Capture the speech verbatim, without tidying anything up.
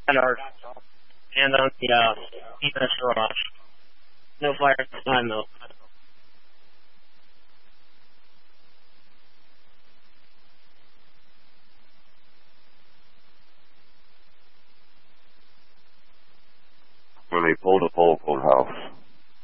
And our and on the uh, defense rush. No fire this time though. When they pulled the pole courthouse.